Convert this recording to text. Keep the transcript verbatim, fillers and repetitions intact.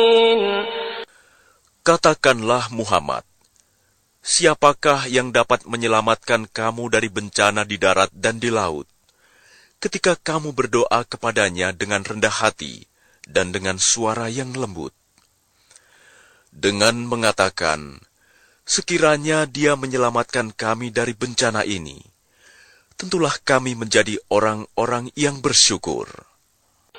Katakanlah Muhammad, siapakah yang dapat menyelamatkan kamu dari bencana di darat dan di laut, ketika kamu berdoa kepadanya dengan rendah hati dan dengan suara yang lembut? Dengan mengatakan, sekiranya dia menyelamatkan kami dari bencana ini, tentulah kami menjadi orang-orang yang bersyukur.